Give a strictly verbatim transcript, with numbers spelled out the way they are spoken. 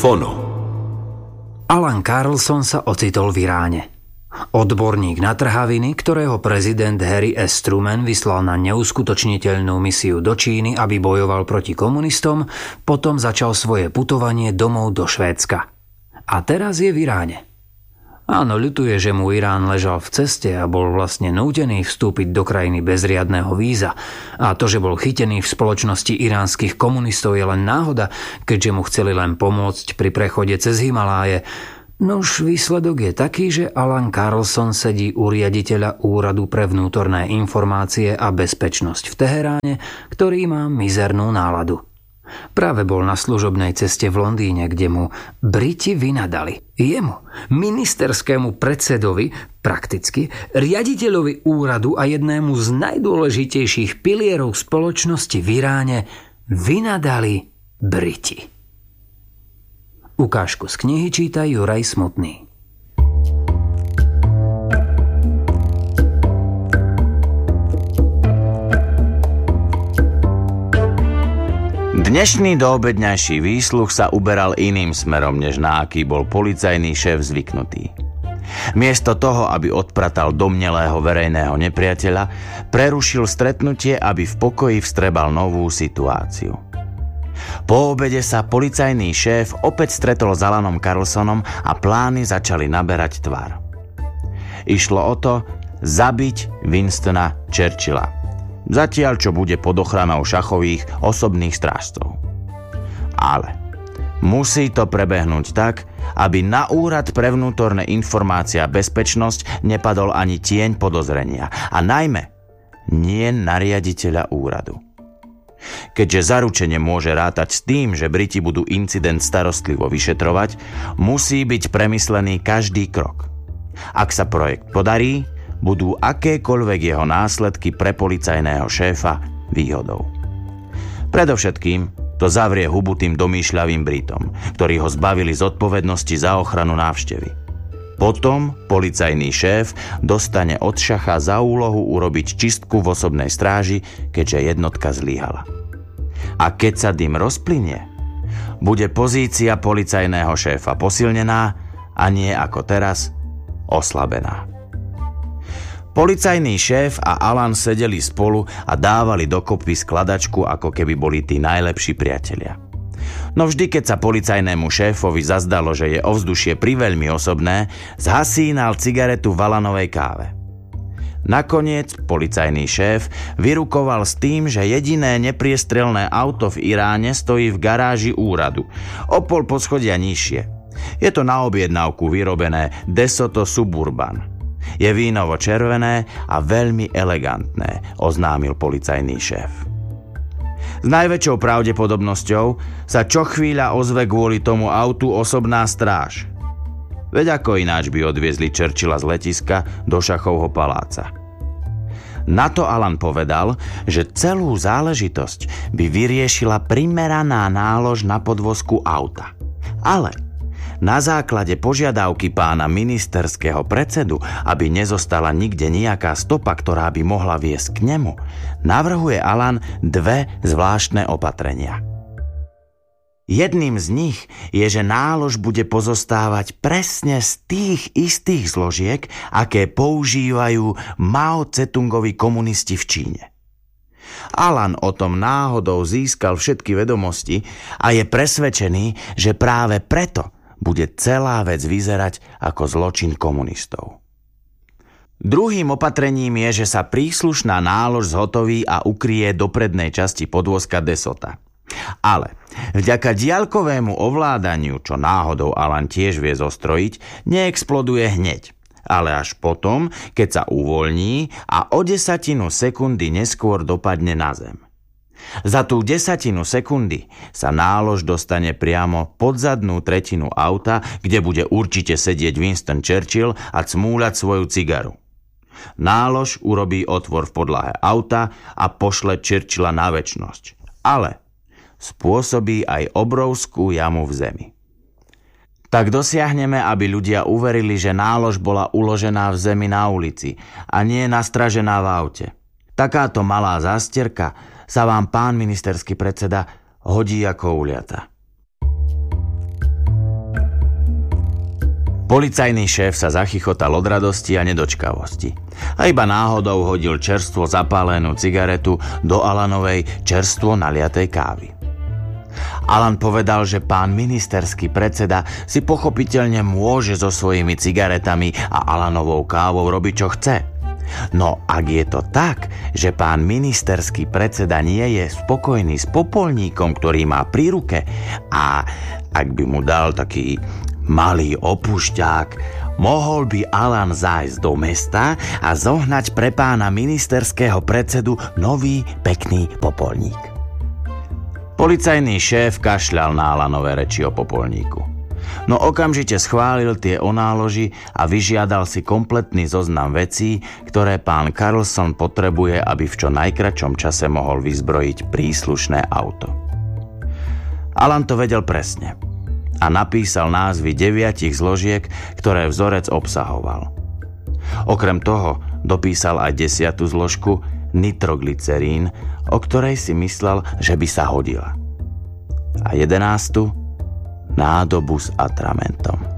Fono. Alan Carlson sa ocitol v Iráne. Odborník na trhaviny, ktorého prezident Harry S. Truman vyslal na neuskutočniteľnú misiu do Číny, aby bojoval proti komunistom, potom začal svoje putovanie domov do Švédska. A teraz je v Iráne. Áno, ľutuje, že mu Irán ležal v ceste a bol vlastne nútený vstúpiť do krajiny bez riadneho víza. A to, že bol chytený v spoločnosti iránskych komunistov, je len náhoda, keďže mu chceli len pomôcť pri prechode cez Himaláje. Nož výsledok je taký, že Alan Carlson sedí u riaditeľa Úradu pre vnútorné informácie a bezpečnosť v Teheráne, ktorý má mizernú náladu. Práve bol na služobnej ceste v Londýne, kde mu Briti vynadali. Jemu, ministerskému predsedovi, prakticky, riaditeľovi úradu a jednému z najdôležitejších pilierov spoločnosti v Iráne vynadali Briti. Ukážku z knihy číta Juraj Smutný. Dnešný doobedňajší výsluch sa uberal iným smerom, než na aký bol policajný šéf zvyknutý. Miesto toho, aby odpratal domnelého verejného nepriateľa, prerušil stretnutie, aby v pokoji vstrebal novú situáciu. Po obede sa policajný šéf opäť stretol s Alanom Carlsonom a plány začali naberať tvar. Išlo o to zabiť Winstona Churchilla, zatiaľ čo bude pod ochranou šachových osobných strážcov. Ale musí to prebehnúť tak, aby na Úrad pre vnútorné informácie a bezpečnosť nepadol ani tieň podozrenia a najmä nie na riaditeľa úradu. Keďže zaručene môže rátať s tým, že Briti budú incident starostlivo vyšetrovať, musí byť premyslený každý krok. Ak sa projekt podarí, budú akékoľvek jeho následky pre policajného šéfa výhodou. Predovšetkým to zavrie hubu tým domýšľavým Britom, ktorí ho zbavili zodpovednosti za ochranu návštevy. Potom policajný šéf dostane od šacha za úlohu urobiť čistku v osobnej stráži, keďže jednotka zlyhala. A keď sa dym rozplynie, bude pozícia policajného šéfa posilnená a nie ako teraz oslabená. Policajný šéf a Alan sedeli spolu a dávali dokopy skladačku, ako keby boli tí najlepší priatelia. No vždy, keď sa policajnému šéfovi zazdalo, že je ovzdušie priveľmi osobné, zhasínal cigaretu v Alanovej káve. Nakoniec policajný šéf vyrukoval s tým, že jediné nepriestrelné auto v Iráne stojí v garáži úradu, o pol poschodia nižšie. Je to na objednávku vyrobené DeSoto Suburban. Je vínovo červené a veľmi elegantné, oznámil policajný šéf. S najväčšou pravdepodobnosťou sa čo chvíľa ozve kvôli tomu autu osobná stráž. Veď ako ináč by odviezli Churchilla z letiska do šachovho paláca. Na to Alan povedal, že celú záležitosť by vyriešila primeraná nálož na podvozku auta. Ale na základe požiadavky pána ministerského predsedu, aby nezostala nikde nejaká stopa, ktorá by mohla viesť k nemu, navrhuje Alan dve zvláštne opatrenia. Jedným z nich je, že nálož bude pozostávať presne z tých istých zložiek, aké používajú Mao Tse-tungovi komunisti v Číne. Alan o tom náhodou získal všetky vedomosti a je presvedčený, že práve preto bude celá vec vyzerať ako zločin komunistov. Druhým opatrením je, že sa príslušná nálož zhotoví a ukryje do prednej časti podvozka DeSota. Ale vďaka diaľkovému ovládaniu, čo náhodou Alan tiež vie zostrojiť, neexploduje hneď, ale až potom, keď sa uvoľní a o desatinu sekundy neskôr dopadne na zem. Za tú desatinu sekundy sa nálož dostane priamo pod zadnú tretinu auta, kde bude určite sedieť Winston Churchill a cmúľať svoju cigaru. Nálož urobí otvor v podlahe auta a pošle Churchilla na večnosť. Ale spôsobí aj obrovskú jamu v zemi. Tak dosiahneme, aby ľudia uverili, že nálož bola uložená v zemi na ulici a nie nastražená v aute. Takáto malá zásterka sa vám, pán ministerský predseda, hodí ako uliata. Policajný šéf sa zachychotal od radosti a nedočkavosti. A iba náhodou hodil čerstvo zapálenú cigaretu do Alanovej čerstvo naliatej kávy. Alan povedal, že pán ministerský predseda si pochopiteľne môže so svojimi cigaretami a Alanovou kávou robiť, čo chce. No ak je to tak, že pán ministerský predseda nie je spokojný s popolníkom, ktorý má pri ruke, a ak by mu dal taký malý opušťák, mohol by Alan zájsť do mesta a zohnať pre pána ministerského predsedu nový pekný popolník. Policajný šéf kašľal na Alanové reči o popolníku. No okamžite schválil tie onáloži a vyžiadal si kompletný zoznam vecí, ktoré pán Carlson potrebuje, aby v čo najkračom čase mohol vyzbrojiť príslušné auto. Alan to vedel presne a napísal názvy deviatich zložiek, ktoré vzorec obsahoval. Okrem toho dopísal aj desiatu zložku nitroglycerín, o ktorej si myslel, že by sa hodila. A jedenástu nádobu s atramentom.